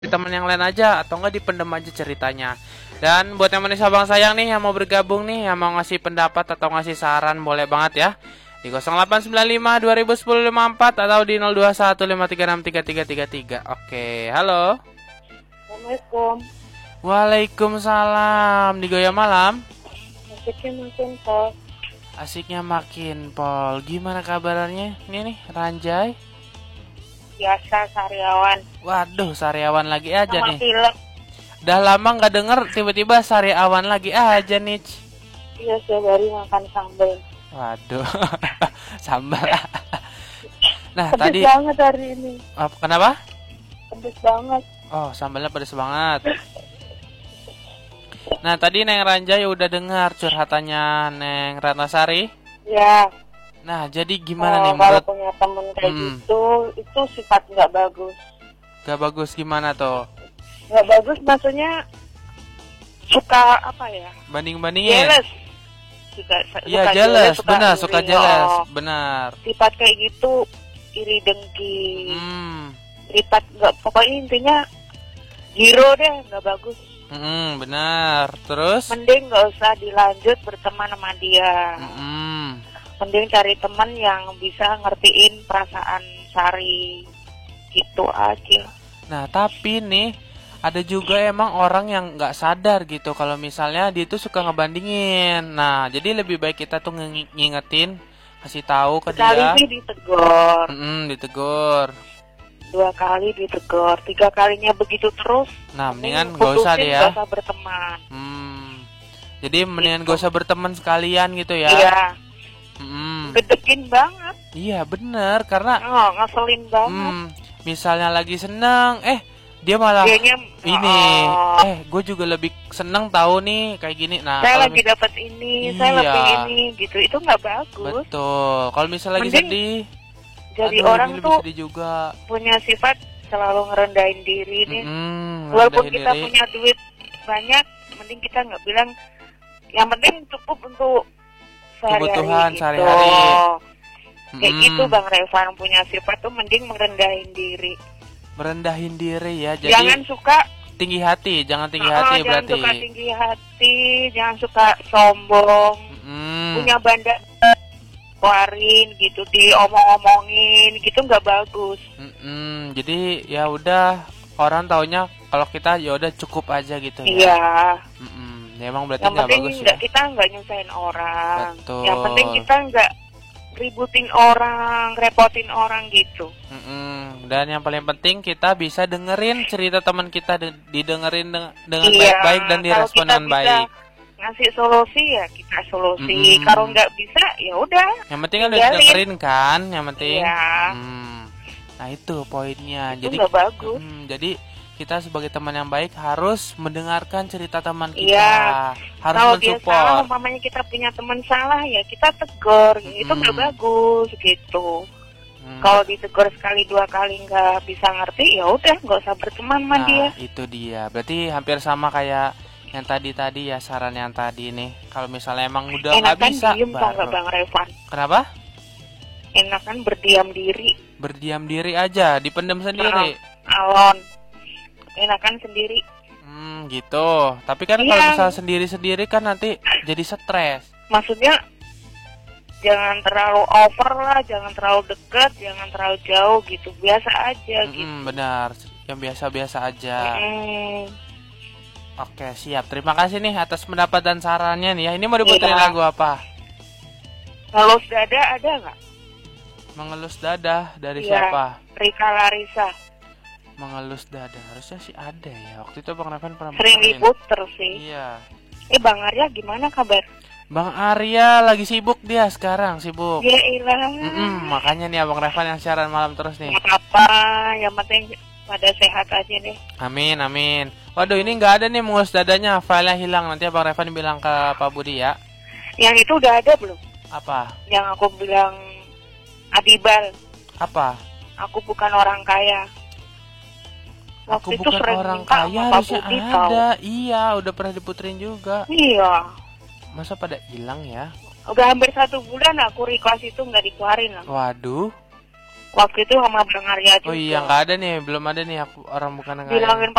di teman yang lain aja atau enggak dipendem aja ceritanya. Dan buat yang manis abang sayang nih yang mau bergabung nih, yang mau ngasih pendapat atau ngasih saran boleh banget ya. Di 0895 2010 54 atau di 021 536 3333. Oke, halo. Assalamualaikum. Waalaikumsalam. Di Goya Malam. Asiknya makin Pol. Asiknya makin Pol. Gimana kabarnya? Ini nih Ranjay. Biasa sariawan. Waduh, sariawan lagi aja Sama nih. pilek. Udah lama nggak denger, tiba-tiba sariawan lagi aja nih. Iya, setiap hari makan sambal. Waduh, sambal. Nah, Pedes tadi banget hari ini. kenapa? Pedes banget. Oh, sambalnya pedes banget. Nah, tadi Neng Ranjay udah dengar curhatannya Neng Ratnasari. Ya. Nah, jadi gimana nih Kalau menurut? punya temen kayak gitu, itu sifat nggak bagus. Gak bagus gimana tuh? Nggak bagus maksudnya suka apa ya? Banding-bandingin. Jealous. Iya, jealous, benar, suka jealous, benar. Sifat kayak gitu iri dengki. Hmm, Sifat nggak, pokoknya intinya zero deh, nggak bagus. benar. Terus? Mending nggak usah dilanjut berteman sama dia. Mending cari teman yang bisa ngertiin perasaan Sari. Gitu aja. Nah, tapi nih ada juga emang orang yang nggak sadar gitu kalau misalnya dia tuh suka ngebandingin. Nah, jadi lebih baik kita tuh ngingetin, kasih tahu ke Sekali dia. sih ditegur. Ditegur. 2 kali ditegur. 3 kalinya begitu terus. Nah, mendingan gak usah deh ya. Gak usah berteman. Jadi mendingan gak usah berteman sekalian gitu ya. Iya. Gedekin banget. Iya, bener. Karena ngeselin banget. Misalnya lagi seneng, dia malah Dianya, ini, gue juga lebih seneng tahu nih kayak gini. Nah, saya lagi dapat ini, saya lebih ini, gitu. Itu nggak bagus. Betul. Kalau misalnya lagi sedih, jadi orang tuh sedih juga. Punya sifat selalu ngerendahin diri nih. Walaupun kita punya duit banyak, mending kita nggak bilang. Yang penting cukup untuk kebutuhan gitu. sehari-hari. Kayak gitu Bang Revan, punya sifat tuh mending merendahin diri. Merendahin diri ya. Jadi jangan suka tinggi hati, jangan tinggi hati jangan berarti. Jangan suka tinggi hati, jangan suka sombong. Punya banda keluarin gitu, diomong-omongin gitu nggak bagus. Jadi ya udah, orang taunya kalau kita ya udah cukup aja gitu ya. Iya. Ya emang berarti nggak bagus ya. Kita nggak nyusahin orang. Betul. Yang penting kita nggak ributin orang, repotin orang gitu. Dan yang paling penting kita bisa dengerin cerita teman kita, didengerin dengan baik-baik dan direspon dengan baik. Ngasih solusi ya kita solusi. Kalau nggak bisa ya udah. Yang penting kan udah dengerin kan, yang penting. Iya. Nah itu poinnya. Itu jadi nggak bagus. Jadi kita sebagai teman yang baik harus mendengarkan cerita teman kita. Iya. Harus kalau mensupport. Dia salah, umpamanya kita punya teman salah ya kita tegur. Itu nggak bagus gitu. Kalau ditegur sekali 2 kali nggak bisa ngerti ya udah nggak usah berteman sama dia. Itu dia. Berarti hampir sama kayak yang tadi ya, saran yang tadi nih. Kalau misalnya emang udah nggak bisa, diem, baru. Bang Revan. Kenapa? Enakan berdiam diri. Berdiam diri aja, dipendam sendiri. Alon. Enakan sendiri. Gitu. Tapi kan kalau misalnya sendiri-sendiri kan nanti jadi stres. Maksudnya jangan terlalu over lah, jangan terlalu dekat, jangan terlalu jauh gitu. Biasa aja gitu. Benar. Yang biasa-biasa aja. Oke, siap. Terima kasih nih atas pendapat dan sarannya nih ya. Ini mau diputerin lagu apa? Ngelus dada ada nggak? Mengelus dada dari siapa? Rika Larissa. Mengelus dada, harusnya sih ada ya. Waktu itu Bang Revan pernah sering diputer sih. Iya. Bang Arya gimana kabar? Bang Arya lagi sibuk dia sekarang, sibuk. Ya ilah. Makanya nih Abang Revan yang siaran malam terus nih. Apa, yang penting pada sehat aja deh. Amin, amin. Waduh, ini nggak ada nih mengelus dadanya, filenya hilang. Nanti Abang Revan bilang ke Pak Budi ya. Yang itu udah ada belum? Apa? Yang aku bilang Adibal. Apa? Aku bukan orang kaya. Aku bukan orang kaya, harusnya ada. Iya, udah pernah diputerin juga. Iya. Masa pada hilang ya? Udah hampir 1 bulan aku request itu nggak dikeluarin lah. Waduh. waktu itu sama Bang Arya juga. Oh iya, nggak ada nih, belum ada nih aku orang bukan yang Bilangin